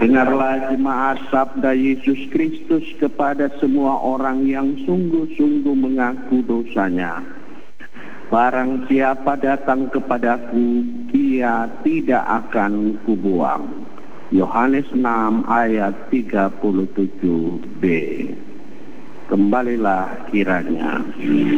Dengarlah jemaat sabda Yesus Kristus kepada semua orang yang sungguh-sungguh mengaku dosanya. Barang siapa datang kepadaku, ia tidak akan kubuang. Yohanes 6 ayat 37b. Kembalilah kiranya.